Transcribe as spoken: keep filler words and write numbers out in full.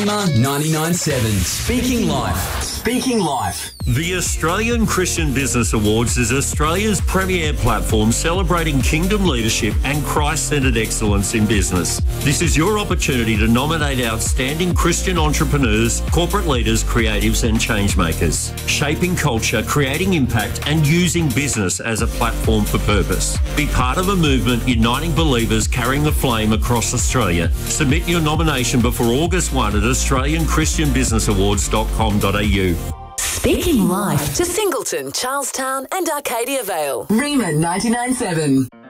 Rima ninety-nine seven. Speaking Life. Speaking Life. The Australian Christian Business Awards is Australia's premier platform celebrating kingdom leadership and Christ-centred excellence in business. This is your opportunity to nominate outstanding Christian entrepreneurs, corporate leaders, creatives and changemakers, shaping culture, creating impact and using business as a platform for purpose. Be part of a movement uniting believers carrying the flame across Australia. Submit your nomination before August first at australian christian business awards dot com dot a u. Speaking Life to Singleton, Charlestown and Arcadia Vale. Rima ninety-nine seven.